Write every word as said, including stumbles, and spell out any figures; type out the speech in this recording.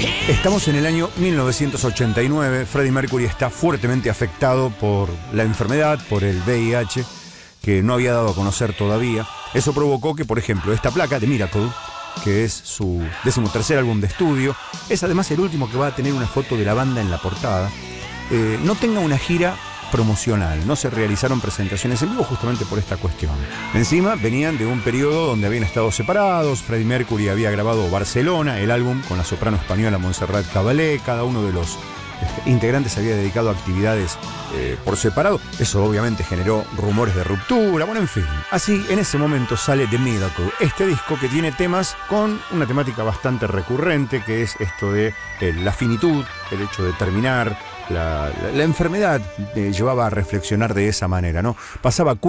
Estamos en el año mil novecientos ochenta y nueve. Freddie Mercury está fuertemente afectado por la enfermedad, por el V I H, que no había dado a conocer todavía. Eso provocó que, por ejemplo, esta placa de Miracle, que es su decimotercer álbum de estudio, es además el último que va a tener una foto de la banda en la portada, eh, no tenga una gira promocional. No se realizaron presentaciones en vivo justamente por esta cuestión. Encima venían de un periodo donde habían estado separados. Freddie Mercury había grabado Barcelona, el álbum, con la soprano española Montserrat Caballé. Cada uno de los este, integrantes había dedicado a actividades eh, por separado. Eso obviamente generó rumores de ruptura. Bueno, en fin. Así, en ese momento sale The Miracle, este disco que tiene temas con una temática bastante recurrente, que es esto de eh, la finitud, el hecho de terminar. La, la, la enfermedad eh, llevaba a reflexionar de esa manera, ¿no? Pasaba